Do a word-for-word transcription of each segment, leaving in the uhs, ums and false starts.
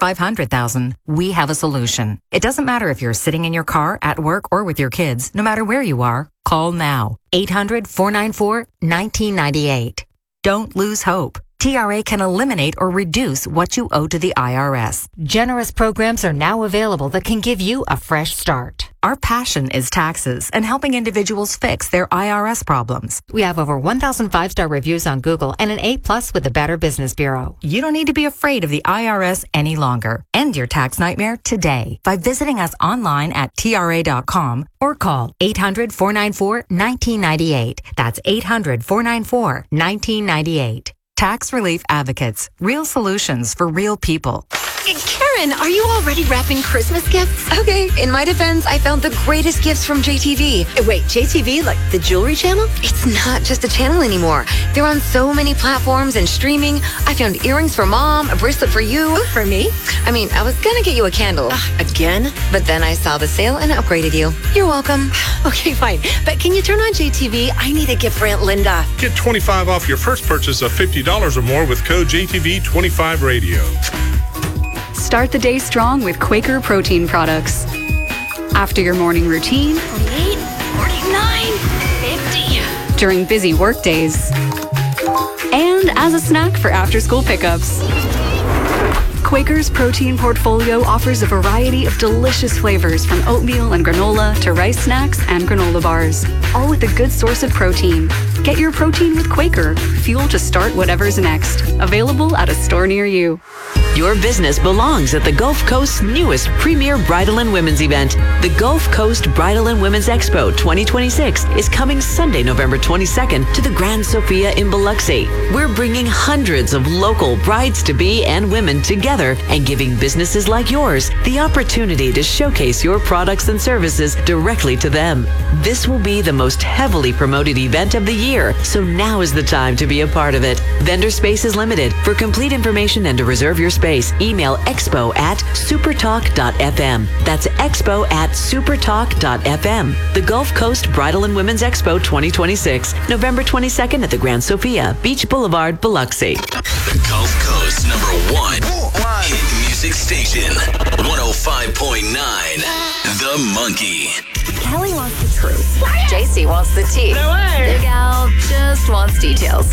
five hundred thousand, we have a solution. It doesn't matter if you're sitting in your car, at work, or with your kids. No matter where you are, call now. eight hundred, four nine four, one nine nine eight. Don't lose hope. T R A can eliminate or reduce what you owe to the I R S. Generous programs are now available that can give you a fresh start. Our passion is taxes and helping individuals fix their I R S problems. We have over one thousand five-star reviews on Google and an A plus with the Better Business Bureau. You don't need to be afraid of the I R S any longer. End your tax nightmare today by visiting us online at T R A dot com or call eight hundred, four nine four, one nine nine eight. That's eight hundred, four nine four, one nine nine eight. Tax Relief Advocates. Real solutions for real people. Karen, are you already wrapping Christmas gifts? Okay, in my defense, I found the greatest gifts from J T V. Wait, J T V, like the jewelry channel? It's not just a channel anymore. They're on so many platforms and streaming. I found earrings for mom, a bracelet for you. Oh, for me? I mean, I was gonna get you a candle. Uh, again? But then I saw the sale and upgraded you. You're welcome. Okay, fine. But can you turn on J T V? I need a gift for Aunt Linda. Get twenty-five off your first purchase of fifty dollars or more with code J T V twenty-five radio. Start the day strong with Quaker protein products. After your morning routine, forty-eight, forty-nine, fifty. During busy work days, and as a snack for after-school pickups. Quaker's protein portfolio offers a variety of delicious flavors from oatmeal and granola to rice snacks and granola bars, all with a good source of protein. Get your protein with Quaker, fuel to start whatever's next. Available at a store near you. Your business belongs at the Gulf Coast's newest premier bridal and women's event. The Gulf Coast Bridal and Women's Expo twenty twenty-six is coming Sunday, November twenty-second to the Grand Sofia in Biloxi. We're bringing hundreds of local brides-to-be and women together and giving businesses like yours the opportunity to showcase your products and services directly to them. This will be the most heavily promoted event of the year, so now is the time to be a part of it. Vendor space is limited. For complete information and to reserve your space, email expo at supertalk dot f m. That's expo at supertalk dot f m. The Gulf Coast Bridal and Women's Expo twenty twenty-six, November twenty-second at the Grand Sofia, Beach Boulevard, Biloxi. The Gulf Coast number one hit music station, one oh five point nine, The Monkey. Kelly wants the truth. J C wants the tea. No way. Big Al just wants details.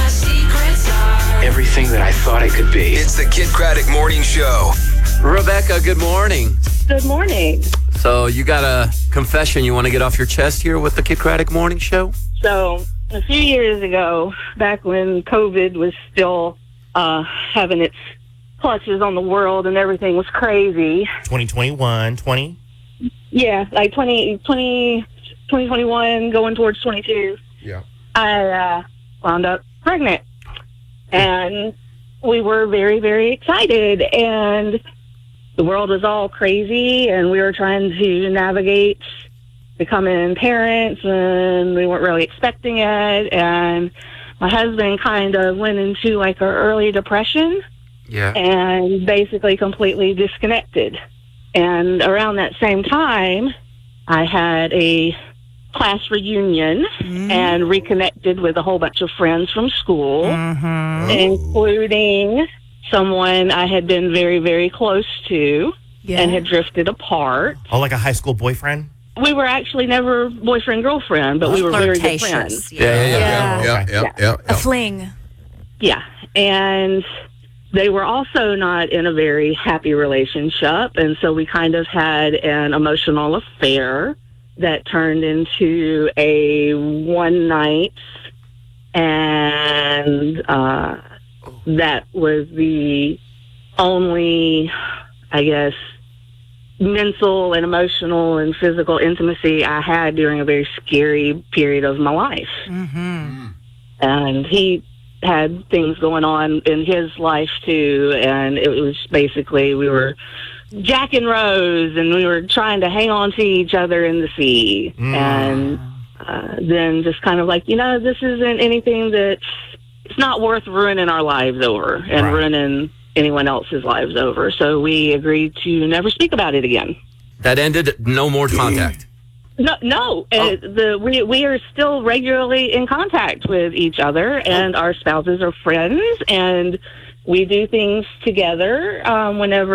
Everything that I thought I could be. It's the Kid Craddock Morning Show. Rebecca, good morning. Good morning. So you got a confession you want to get off your chest here with the Kid Craddock Morning Show? So a few years ago, back when COVID was still uh, having its clutches on the world and everything was crazy. twenty twenty-one, twenty? Yeah, like twenty, twenty, twenty twenty-one going towards twenty-two. Yeah. I uh, wound up pregnant. And we were very, very excited. And the world was all crazy. And we were trying to navigate becoming parents. And we weren't really expecting it. And my husband kind of went into like an early depression. Yeah. And basically completely disconnected. And around that same time, I had a class reunion mm-hmm. and reconnected with a whole bunch of friends from school, mm-hmm. including someone I had been very, very close to yeah. and had drifted apart. Oh, like a high school boyfriend? We were actually never boyfriend-girlfriend, but we were very good friends. Yeah, yeah, yeah. yeah. yeah, yeah, yeah, yeah. A fling. Yeah, and they were also not in a very happy relationship, and so we kind of had an emotional affair that turned into a one night, and uh, that was the only, I guess, mental and emotional and physical intimacy I had during a very scary period of my life. Mm-hmm. And he had things going on in his life too, and it was basically we were Jack and Rose, and we were trying to hang on to each other in the sea. Mm. And uh, then just kind of like, you know, this isn't anything that's, it's not worth ruining our lives over and right. ruining anyone else's lives over. So we agreed to never speak about it again. That ended, no more contact. No, no. Oh. Uh, the we we are still regularly in contact with each other, and oh. our spouses are friends, and we do things together um, whenever